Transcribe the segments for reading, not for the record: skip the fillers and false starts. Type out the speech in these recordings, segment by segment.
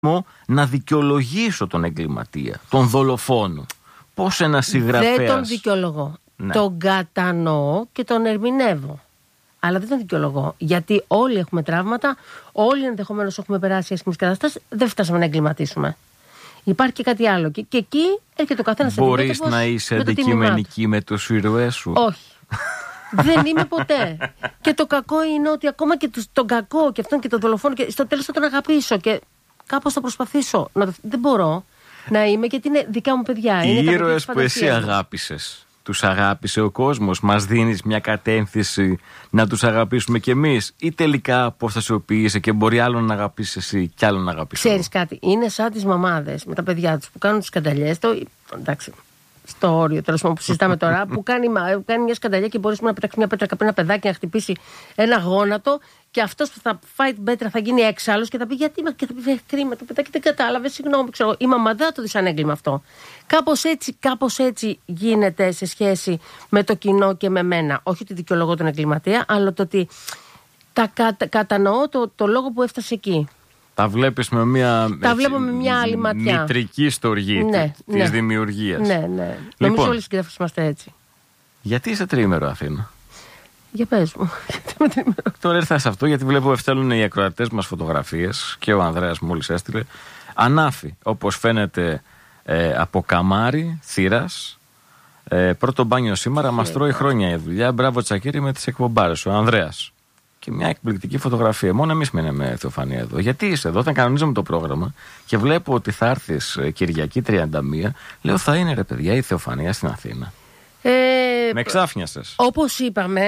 να δικαιολογήσω τον εγκληματία, τον δολοφόνο. Πώς ένας συγγραφέας. Δεν τον δικαιολογώ. Ναι. Τον κατανοώ και τον ερμηνεύω. Αλλά δεν τον δικαιολογώ. Γιατί όλοι έχουμε τραύματα, όλοι ενδεχομένως έχουμε περάσει άσχημες καταστάσεις, δεν φτάσαμε να εγκληματίσουμε. Υπάρχει και κάτι άλλο. Και εκεί έρχεται ο καθένας. Μπορείς να είσαι αντικειμενική με τους ήρωές σου? Όχι. Δεν είμαι ποτέ. Και το κακό είναι ότι ακόμα και τον κακό και αυτόν και τον δολοφόνο, και στο τέλος θα τον αγαπήσω και κάπως θα προσπαθήσω. Δεν μπορώ να είμαι, γιατί είναι δικά μου παιδιά. Οι ήρωες που εσύ αγάπησες, τους αγάπησε ο κόσμος? Μας δίνεις μια κατεύθυνση να τους αγαπήσουμε κι εμείς, ή τελικά αποστασιοποιείσαι και μπορεί άλλον να αγαπήσεις εσύ κι άλλον να αγαπήσεις? Ξέρεις κάτι, είναι σαν τις μαμάδες με τα παιδιά τους που κάνουν τις σκανταλιές. Εντάξει, στο όριο τέλος πάντων που συζητάμε τώρα, που κάνει μια σκανταλιά και μπορεί να πετάξει μια πέτρα καπνί ένα παιδάκι, να χτυπήσει ένα γόνατο, και αυτός που θα φάει την πέτρα θα γίνει έξαλλος και θα πει γιατί, και θα πει κρίμα, το παιδάκι δεν κατάλαβε, συγγνώμη, ξέρω. Η μαμά δεν το δει σαν έγκλημα αυτό. Κάπως έτσι γίνεται σε σχέση με το κοινό και με μένα. Όχι ότι δικαιολογώ τον εγκληματία, αλλά το ότι κατανοώ το λόγο που έφτασε εκεί. Τα βλέπεις με μια, βλέπω με μια άλλη ματιά. Μητρική στοργή της δημιουργίας. Ναι. Λοιπόν, νομίζω όλοι οι συγγραφείς είμαστε έτσι. Γιατί είσαι τριήμερο Αθήνα? Για πες μου. Τώρα ήρθα σε αυτό γιατί βλέπω στέλνουν οι ακροατές μας φωτογραφίες, και ο Ανδρέας μόλις έστειλε. Ανάφη, όπως φαίνεται, από καμάρι, θύρας. Πρώτο μπάνιο σήμερα, μας τρώει χρόνια η δουλειά. Μπράβο Τσακίρη με τις εκπομπάρες. Ο Ανδρέας. Και μια εκπληκτική φωτογραφία. Μόνο εμείς μείναμε, Θεοφανία, εδώ. Γιατί είσαι εδώ? Όταν κανονίζαμε το πρόγραμμα και βλέπω ότι θα έρθεις Κυριακή 31, λέω θα είναι ρε παιδιά η Θεοφανία στην Αθήνα. Με ξάφνιασες. Όπως είπαμε,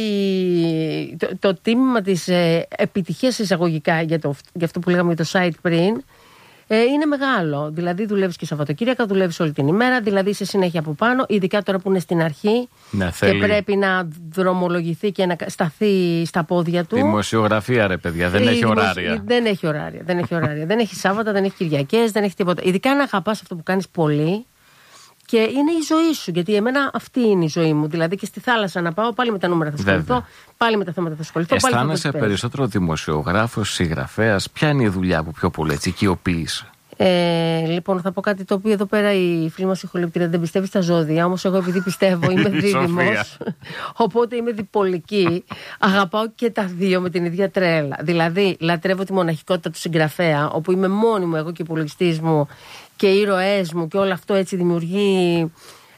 το τίμημα της επιτυχίας εισαγωγικά για αυτό που λέγαμε για το site πριν είναι μεγάλο. Δηλαδή δουλεύεις και Σαββατοκύριακα, δουλεύεις όλη την ημέρα, δηλαδή είσαι συνέχεια από πάνω, ειδικά τώρα που είναι στην αρχή και πρέπει να δρομολογηθεί και να σταθεί στα πόδια του. Δημοσιογραφία ρε παιδιά, δεν έχει ωράρια. Δεν έχει ωράρια. Δεν έχει Σάββατα, δεν έχει Κυριακές, δεν έχει τίποτα. Ειδικά να αγαπάς αυτό που κάνεις πολύ. Και είναι η ζωή σου, γιατί εμένα αυτή είναι η ζωή μου. Δηλαδή και στη θάλασσα να πάω, πάλι με τα νούμερα θα ασχοληθώ, πάλι με τα θέματα θα ασχοληθώ. Αισθάνεσαι περισσότερο δημοσιογράφος, συγγραφέας? Ποια είναι η δουλειά που πιο πολύ έτσι οικειοποίησε? Λοιπόν, θα πω κάτι το οποίο εδώ πέρα η φίλη μας ηχοληπτήρια δεν πιστεύει στα ζώδια. Όμως εγώ, επειδή πιστεύω, είμαι δίδυμος, οπότε είμαι διπολική. Αγαπάω και τα δύο με την ίδια τρέλα. Δηλαδή, λατρεύω τη μοναχικότητα του συγγραφέα, όπου είμαι μόνη μου, εγώ και ο υπολογιστής μου και οι ήρωές μου, και όλο αυτό έτσι δημιουργεί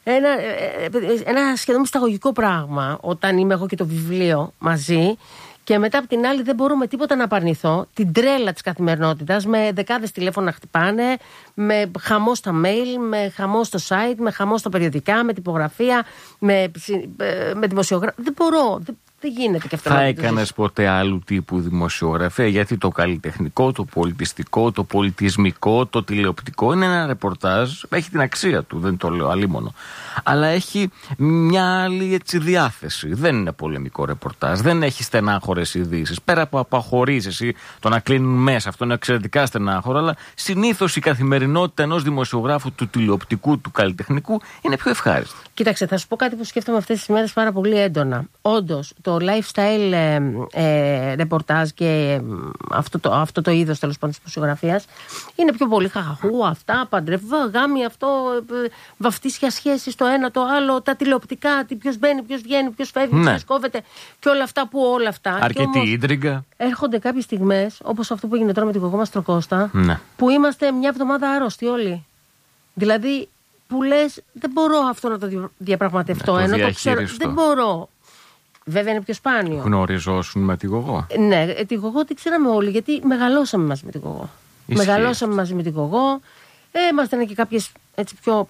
ένα σχεδόν μυσταγωγικό πράγμα όταν είμαι εγώ και το βιβλίο μαζί. Και μετά από την άλλη δεν μπορώ με τίποτα να απαρνηθώ την τρέλα της καθημερινότητας, με δεκάδες τηλέφωνα να χτυπάνε, με χαμό στα mail, με χαμό στο site, με χαμό στα περιοδικά, με τυπογραφία, με δημοσιογράφη. Δεν μπορώ, δεν γίνεται και αυτό. Θα έκανες ποτέ άλλου τύπου δημοσιογραφία? Γιατί το καλλιτεχνικό, το πολιτιστικό, το πολιτισμικό, το τηλεοπτικό είναι ένα ρεπορτάζ, έχει την αξία του, δεν το λέω αλίμονο. Αλλά έχει μια άλλη έτσι διάθεση. Δεν είναι πολεμικό ρεπορτάζ, δεν έχει στενάχωρες ειδήσεις. Πέρα από απαχωρήσεις ή το να κλείνουν μέσα, αυτό είναι εξαιρετικά στενάχωρο, αλλά συνήθως η καθημερινότητα ενός δημοσιογράφου του τηλεοπτικού, του καλλιτεχνικού είναι πιο ευχάριστη. Κοίταξε, θα σου πω κάτι που σκέφτομαι αυτές τις μέρες πάρα πολύ έντονα. Όντως, το lifestyle ρεπορτάζ και αυτό το είδος τέλος πάντων της δημοσιογραφίας είναι πιο πολύ χαχαχού, αυτά, παντρεύω, γάμοι, αυτό, βαφτίσια σχέσεις, το ένα, το άλλο, τα τηλεοπτικά, ποιος μπαίνει, ποιος βγαίνει, ποιος φεύγει, ποιος κόβεται και όλα αυτά. Αρκετή ίντριγκα. Έρχονται κάποιες στιγμές, όπως αυτό που έγινε τώρα με την Κοκό Μαστροκώστα, που είμαστε μια εβδομάδα άρρωστοι όλοι. Δηλαδή, που λες, δεν μπορώ αυτό να το διαπραγματευτώ, ενώ το ξέρω, δεν μπορώ. Βέβαια είναι πιο σπάνιο. Γνωριζόσουν με τη Γογό? Ναι, τη Γογό την ξέραμε όλοι, γιατί μεγαλώσαμε μαζί με τη Γογό. Μεγαλώσαμε μαζί με τη Γογό. Ήμασταν και κάποιες έτσι πιο,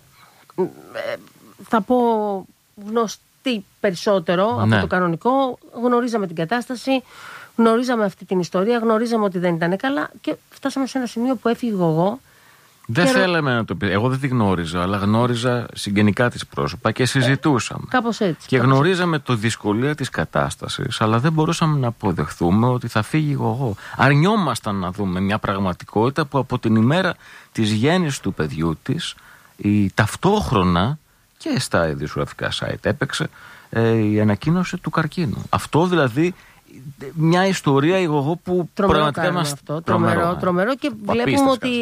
θα πω, γνωστοί περισσότερο από το κανονικό. Γνωρίζαμε την κατάσταση, γνωρίζαμε αυτή την ιστορία, γνωρίζαμε ότι δεν ήταν καλά και φτάσαμε σε ένα σημείο που έφυγε η Γογό. Δεν θέλαμε να το πει. Εγώ δεν τη γνώριζα, αλλά γνώριζα συγγενικά της πρόσωπα και συζητούσαμε. Κάπως έτσι. Και γνωρίζαμε τη δυσκολία της κατάστασης, αλλά δεν μπορούσαμε να αποδεχθούμε ότι θα φύγει η Γογό. Αρνιόμασταν να δούμε μια πραγματικότητα που από την ημέρα της γέννησης του παιδιού της, ταυτόχρονα και στα δημοσιογραφικά site έπαιξε η ανακοίνωση του καρκίνου. Αυτό δηλαδή μια ιστορία εγώ που τρομερό πραγματικά αυτό. Τρομερό και βλέπουμε ότι